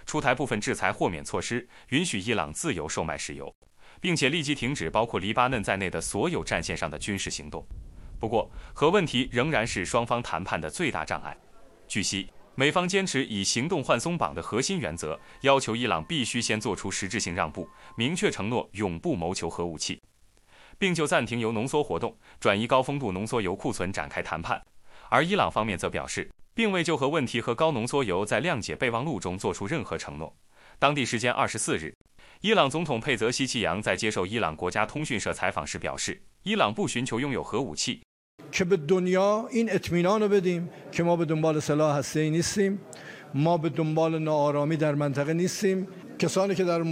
出台部分制裁豁免措施，允许伊朗自由售卖石油，并且立即停止包括黎巴嫩在内的所有战线上的军事行动。不过，核问题仍然是双方谈判的最大障碍。据悉，美方坚持以行动换松绑的核心原则，要求伊朗必须先做出实质性让步，明确承诺永不谋求核武器，并就暂停铀浓缩活动、转移高丰度浓缩铀库存展开谈判。而伊朗方面则表示，并未就核问题和高浓缩铀在谅解备忘录中做出任何承诺。当地时间24日，伊朗总统佩泽西奇扬在接受伊朗国家通讯社采访时表示，伊朗不寻求拥有核武器。 که به دنیا این اطمینان رو بدیم که ما به دنبال سلاح هسته‌ای نیستیم، ما به دنبال ناآرامی در منطقه نیستیم. کسانی که در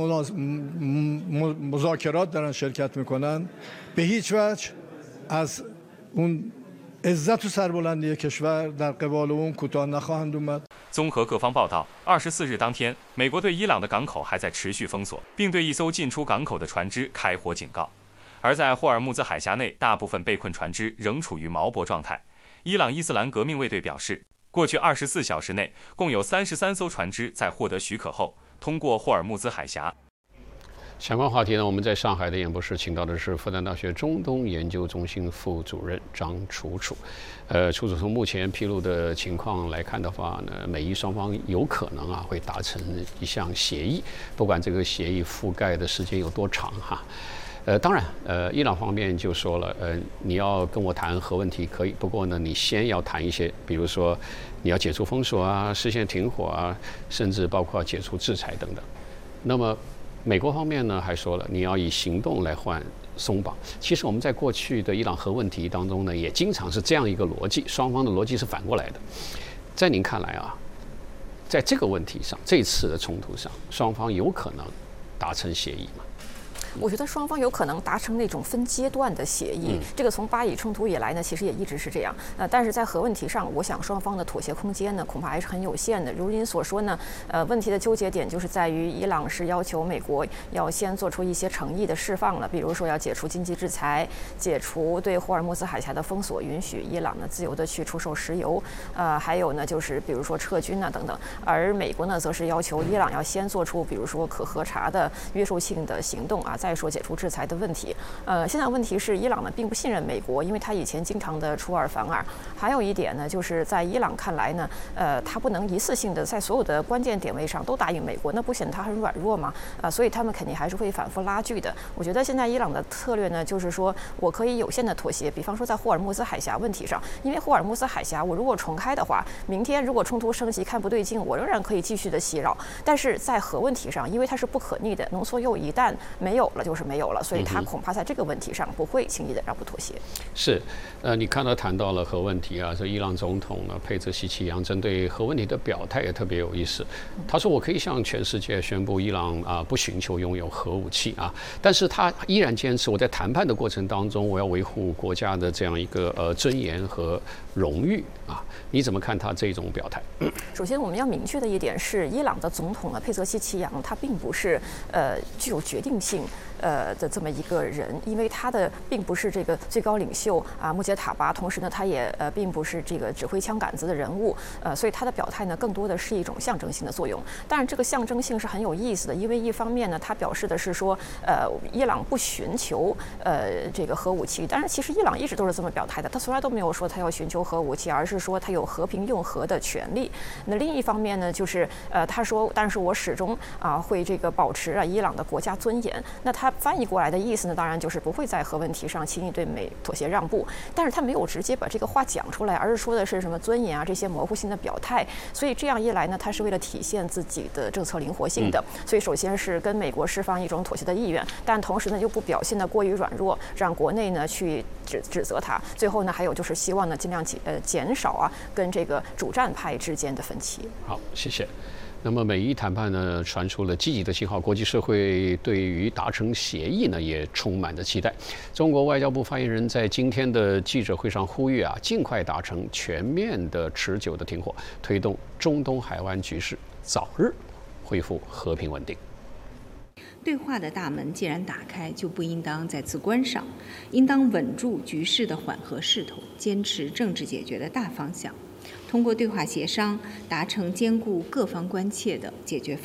مذاکرات دارن شرکت میکنن به هیچ وجه از اون عزت و سربلندی کشور در قبال اون کوتاه نخواهند اومد。 综合各方报道，24日当天，美国对伊朗的港口还在持续封锁，并对一艘进出港口的船只开火警告。而在霍尔木兹海峡内，大部分被困船只仍处于锚泊状态。伊朗伊斯兰革命卫队表示，过去24小时内，共有33艘船只在获得许可后通过霍尔木兹海峡。 相关话题呢，我们在上海的演播室请到的是复旦大学中东研究中心副主任张楚楚。楚楚从目前披露的情况来看的话呢，美伊双方有可能会达成一项协议，不管这个协议覆盖的时间有多长哈。当然，伊朗方面就说了，你要跟我谈核问题可以，不过呢，你先要谈一些，比如说你要解除封锁啊，实现停火啊，甚至包括解除制裁等等。那么美国方面呢，还说了，你要以行动来换松绑。其实我们在过去的伊朗核问题当中呢，也经常是这样一个逻辑，双方的逻辑是反过来的。在您看来啊，在这个问题上，这次的冲突上，双方有可能达成协议吗？ 我觉得双方有可能达成那种分阶段的协议。这个从巴以冲突以来呢，其实也一直是这样。但是在核问题上，我想双方的妥协空间呢，恐怕还是很有限的。如您所说呢，问题的纠结点就是在于伊朗是要求美国要先做出一些诚意的释放了，比如说要解除经济制裁，解除对霍尔木兹海峡的封锁，允许伊朗呢自由的去出售石油，还有呢就是比如说撤军啊等等。而美国呢，则是要求伊朗要先做出比如说可核查的约束性的行动啊。再说解除制裁的问题，现在问题是伊朗呢并不信任美国，因为他以前经常的出尔反尔。还有一点呢，就是在伊朗看来呢，他不能一次性的在所有的关键点位上都答应美国，那不显得他很软弱吗？所以他们肯定还是会反复拉锯的。我觉得现在伊朗的策略呢，就是说我可以有限的妥协，比方说在霍尔木兹海峡问题上，因为霍尔木兹海峡我如果重开的话，明天如果冲突升级看不对劲，我仍然可以继续的袭扰。但是在核问题上，因为它是不可逆的，浓缩铀一旦没有了就是没有了，所以他恐怕在这个问题上不会轻易的让步妥协。 是，你看到谈到了核问题啊，这伊朗总统呢佩泽西奇扬针对核问题的表态也特别有意思。他说：“我可以向全世界宣布，伊朗不寻求拥有核武器啊，但是他依然坚持我在谈判的过程当中，我要维护国家的这样一个尊严和荣誉啊。”你怎么看他这种表态？ 首先，我们要明确的一点是，伊朗的总统呢佩泽西奇扬他并不是具有决定性的这么一个人，因为他的并不是这个最高领袖穆杰塔巴，同时呢，他也并不是这个指挥枪杆子的人物，所以他的表态呢，更多的是一种象征性的作用。当然，这个象征性是很有意思的，因为一方面呢，他表示的是说，伊朗不寻求这个核武器，但是其实伊朗一直都是这么表态的，他从来都没有说他要寻求核武器，而是说他有和平用核的权利。那另一方面呢，就是他说，但是我始终会这个保持伊朗的国家尊严。那他翻译过来的意思呢，当然就是不会在核问题上轻易对美妥协让步，但是他没有直接把这个话讲出来，而是说的是什么尊严啊这些模糊性的表态。所以这样一来呢，他是为了体现自己的政策灵活性的。所以首先是跟美国释放一种妥协的意愿，但同时呢又不表现得过于软弱，让国内呢去指责他。最后呢还有就是希望呢尽量减少跟这个主战派之间的分歧。 好，谢谢。那么美伊谈判呢传出了积极的信号，国际社会对于达成协议呢也充满着期待。中国外交部发言人在今天的记者会上呼吁尽快达成全面的持久的停火，推动中东海湾局势早日恢复和平稳定。 对话的大门既然打开，就不应当再次关上，应当稳住局势的缓和势头，坚持政治解决的大方向，通过对话协商达成兼顾各方关切的解决方案。